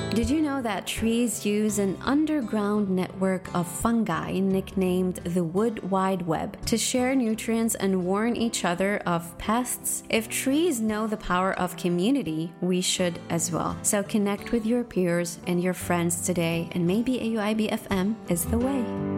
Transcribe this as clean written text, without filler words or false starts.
Did you know that trees use an underground network of fungi nicknamed the Wood Wide Web to share nutrients and warn each other of pests? If trees know the power of community, we should as well. So connect with your peers and your friends today, and maybe AUIB FM is the way.